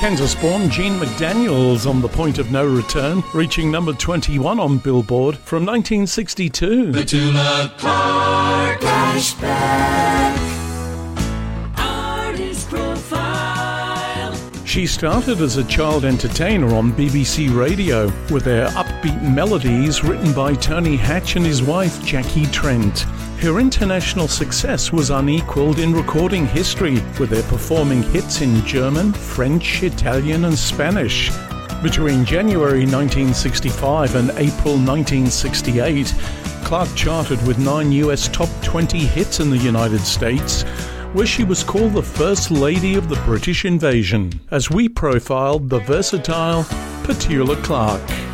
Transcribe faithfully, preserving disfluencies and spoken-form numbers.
Kansas-born Jean McDaniels on the point of no return, reaching number twenty-one on Billboard from nineteen sixty-two. Petula Clark Flashback Artist Profile. She started as a child entertainer on B B C Radio with their upbeat melodies written by Tony Hatch and his wife Jackie Trent. Her international success was unequalled in recording history, with their performing hits in German, French, Italian and Spanish. Between January nineteen sixty-five and April nineteen sixty-eight, Clark charted with nine U S top twenty hits in the United States, where she was called the First Lady of the British Invasion, as we profiled the versatile Petula Clark.